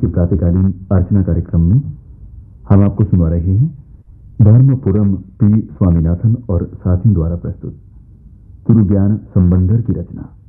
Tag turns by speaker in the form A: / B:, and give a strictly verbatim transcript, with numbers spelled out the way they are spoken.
A: प्रातःकालीन अर्चना कार्यक्रम में हम आपको सुना रहे हैं धर्मपुरम पी स्वामीनाथन और साथियों द्वारा प्रस्तुत तुरु ज्ञान संबंधर की रचना।